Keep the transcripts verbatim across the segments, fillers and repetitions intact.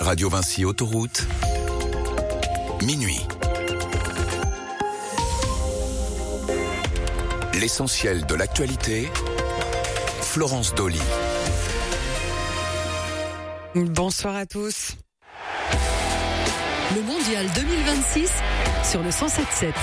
Radio Vinci Autoroute, minuit. L'essentiel de l'actualité, Florence Dolly. Bonsoir à tous. Le Mondial deux mille vingt-six sur le cent sept sept.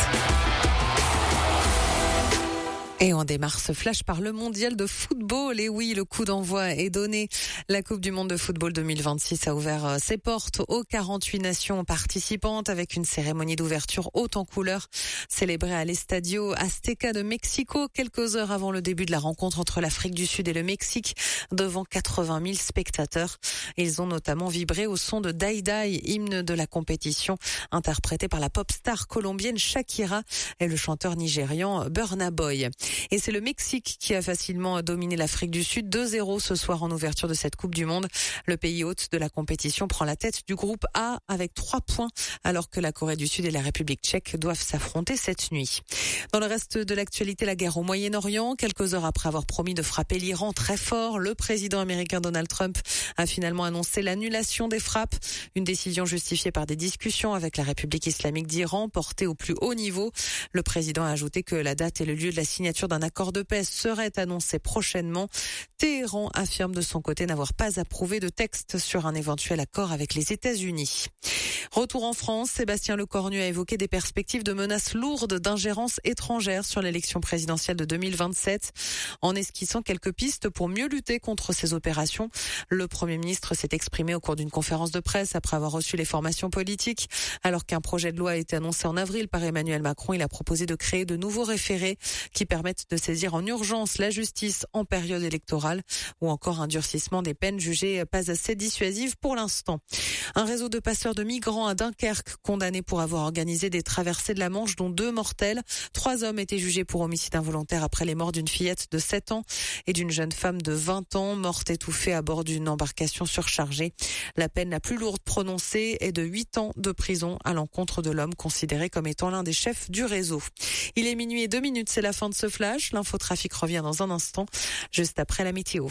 Et on démarre ce flash par le mondial de football. Et oui, le coup d'envoi est donné. La Coupe du monde de football deux mille vingt-six a ouvert ses portes aux quarante-huit nations participantes avec une cérémonie d'ouverture haute en couleurs célébrée à l'Estadio Azteca de Mexico quelques heures avant le début de la rencontre entre l'Afrique du Sud et le Mexique devant quatre-vingt mille spectateurs. Ils ont notamment vibré au son de Dai Dai, hymne de la compétition, interprété par la pop star colombienne Shakira et le chanteur nigérian Burna Boy. Et c'est le Mexique qui a facilement dominé l'Afrique du Sud deux zéro ce soir en ouverture de cette Coupe du Monde. Le pays hôte de la compétition prend la tête du groupe A avec trois points alors que la Corée du Sud et la République tchèque doivent s'affronter cette nuit. Dans le reste de l'actualité, la guerre au Moyen-Orient. Quelques heures après avoir promis de frapper l'Iran très fort, le président américain Donald Trump a finalement annoncé l'annulation des frappes. Une décision justifiée par des discussions avec la République islamique d'Iran portées au plus haut niveau. Le président a ajouté que la date et le lieu de la signature d'un accord de paix serait annoncé prochainement. Téhéran affirme de son côté n'avoir pas approuvé de texte sur un éventuel accord avec les États-Unis. Retour en France, Sébastien Lecornu a évoqué des perspectives de menaces lourdes d'ingérence étrangère sur l'élection présidentielle de deux mille vingt-sept, en esquissant quelques pistes pour mieux lutter contre ces opérations. Le Premier ministre s'est exprimé au cours d'une conférence de presse après avoir reçu les formations politiques. Alors qu'un projet de loi a été annoncé en avril par Emmanuel Macron, il a proposé de créer de nouveaux référés qui permettent de saisir en urgence la justice en période électorale ou encore un durcissement des peines jugées pas assez dissuasives pour l'instant. Un réseau de passeurs de migrants à Dunkerque condamné pour avoir organisé des traversées de la Manche dont deux mortelles. Trois hommes étaient jugés pour homicide involontaire après les morts d'une fillette de sept ans et d'une jeune femme de vingt ans morte étouffée à bord d'une embarcation surchargée. La peine la plus lourde prononcée est de huit ans de prison à l'encontre de l'homme considéré comme étant l'un des chefs du réseau. Il est minuit et deux minutes, c'est la fin de ce flash. L'infotrafic revient dans un instant, juste après la météo.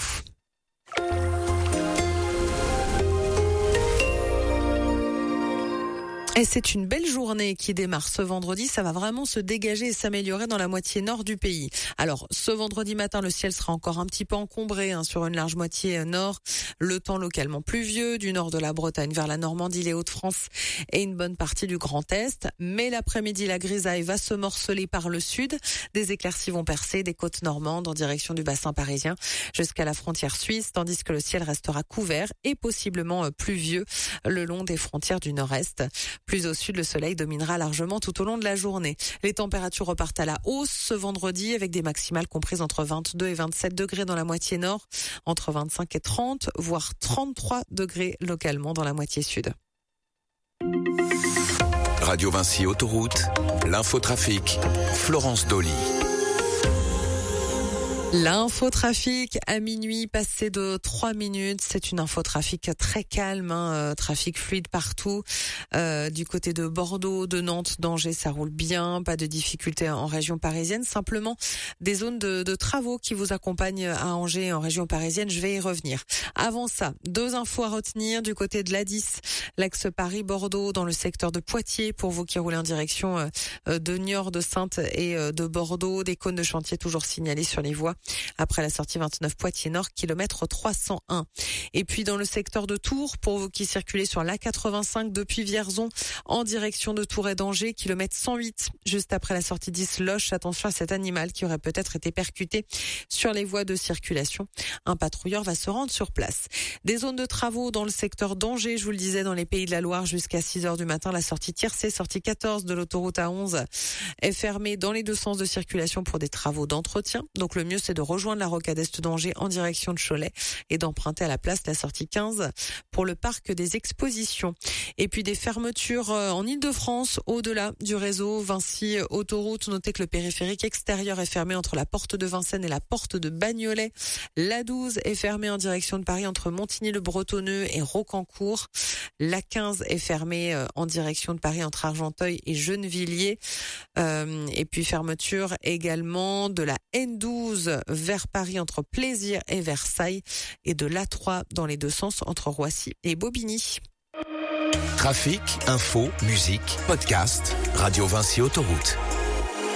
Et c'est une belle journée qui démarre ce vendredi. Ça va vraiment se dégager et s'améliorer dans la moitié nord du pays. Alors, ce vendredi matin, le ciel sera encore un petit peu encombré hein, sur une large moitié nord. Le temps localement pluvieux du nord de la Bretagne vers la Normandie, les Hauts-de-France et une bonne partie du Grand Est. Mais l'après-midi, la grisaille va se morceler par le sud. Des éclaircies vont percer des côtes normandes en direction du bassin parisien jusqu'à la frontière suisse, tandis que le ciel restera couvert et possiblement pluvieux le long des frontières du nord-est. Plus au sud, le soleil dominera largement tout au long de la journée. Les températures repartent à la hausse ce vendredi avec des maximales comprises entre vingt-deux et vingt-sept degrés dans la moitié nord, entre vingt-cinq et trente, voire trente-trois degrés localement dans la moitié sud. Radio Vinci Autoroute, l'infotrafic, Florence Dolly. L'infotrafic à minuit, passé de trois minutes. C'est une infotrafic très calme, hein, euh, trafic fluide partout. Euh, du côté de Bordeaux, de Nantes, d'Angers, ça roule bien. Pas de difficultés en région parisienne. Simplement des zones de, de travaux qui vous accompagnent à Angers, en région parisienne. Je vais y revenir. Avant ça, deux infos à retenir du côté de l'A dix, l'axe Paris-Bordeaux, dans le secteur de Poitiers, pour vous qui roulez en direction euh, de Niort, de Saintes et euh, de Bordeaux. Des cônes de chantier toujours signalés sur les voies après la sortie vingt-neuf Poitiers-Nord, kilomètre trois cent un. Et puis dans le secteur de Tours, pour vous qui circulez sur l'A quatre-vingt-cinq depuis Vierzon en direction de Tours et d'Angers, kilomètre cent huit, juste après la sortie dix Loche. Attention à cet animal qui aurait peut-être été percuté sur les voies de circulation. Un patrouilleur va se rendre sur place. Des zones de travaux dans le secteur d'Angers, je vous le disais, dans les Pays de la Loire jusqu'à six heures du matin. La sortie Tiercé, sortie quatorze de l'autoroute A onze est fermée dans les deux sens de circulation pour des travaux d'entretien. Donc le mieux, c'est de rejoindre la rocade est d'Angers en direction de Cholet et d'emprunter à la place la sortie quinze pour le parc des expositions. Et puis des fermetures en Île-de-France au-delà du réseau Vinci Autoroute. Notez que le périphérique extérieur est fermé entre la porte de Vincennes et la porte de Bagnolet. L'A douze est fermée en direction de Paris entre Montigny-le-Bretonneux et Rocancourt. L'A quinze est fermée en direction de Paris entre Argenteuil et Gennevilliers. Euh, et puis fermeture également de la N douze vers Paris entre Plaisir et Versailles et de l'A trois dans les deux sens entre Roissy et Bobigny. Trafic, info, musique, podcast, Radio Vinci Autoroute.